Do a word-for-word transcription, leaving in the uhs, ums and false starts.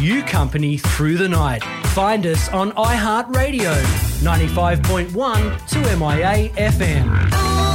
You company through the night. Find us on iHeartRadio, ninety-five point one to M I A F M.